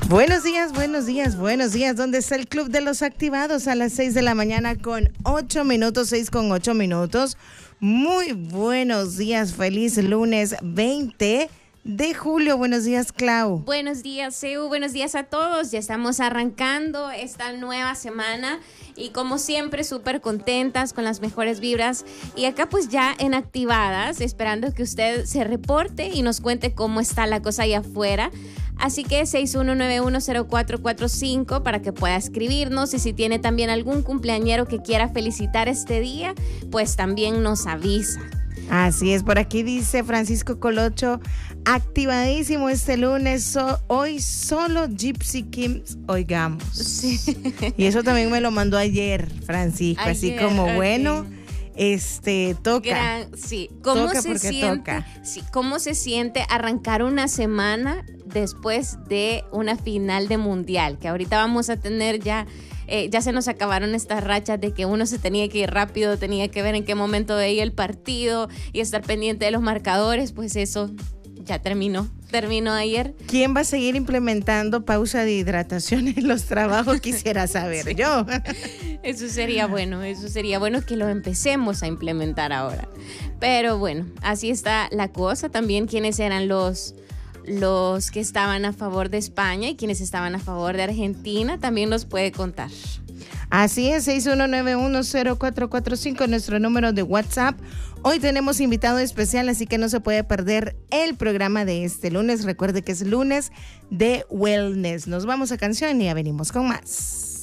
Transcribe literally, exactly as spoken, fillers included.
Buenos días, buenos días, buenos días. ¿Dónde está el Club de los Activados? A las seis de la mañana con ocho minutos, seis con ocho minutos. Muy buenos días, feliz lunes veinte de julio. Buenos días, Clau. Buenos días, Seu. Buenos días a todos. Ya estamos arrancando esta nueva semana y como siempre súper contentas con las mejores vibras. Y acá pues ya en Activadas, esperando que usted se reporte y nos cuente cómo está la cosa allá afuera. Así que seis uno nueve uno cero cuatro cuatro cinco para que pueda escribirnos, y si tiene también algún cumpleañero que quiera felicitar este día, pues también nos avisa. Así es, por aquí dice Francisco Colocho, activadísimo este lunes, so, hoy solo Gypsy Kings oigamos. Sí. Y eso también me lo mandó ayer, Francisco, ayer, así como okay. Bueno, este, toca. Gran, sí, ¿cómo toca se siente? Toca. Sí, ¿cómo se siente arrancar una semana después de una final de mundial? Que ahorita vamos a tener ya... Eh, ya se nos acabaron estas rachas de que uno se tenía que ir rápido, tenía que ver en qué momento veía el partido y estar pendiente de los marcadores. Pues eso ya terminó, terminó ayer. ¿Quién va a seguir implementando pausa de hidratación en los trabajos? Quisiera saber sí. yo. Eso sería bueno, eso sería bueno que lo empecemos a implementar ahora. Pero bueno, así está la cosa. También quiénes eran los... los que estaban a favor de España y quienes estaban a favor de Argentina, también nos puede contar. Así es, seis uno nueve uno cero cuatro cuatro cinco, nuestro número de WhatsApp. Hoy tenemos invitado especial, así que no se puede perder el programa de este lunes. Recuerde que es lunes de Wellness. Nos vamos a canción y ya venimos con más.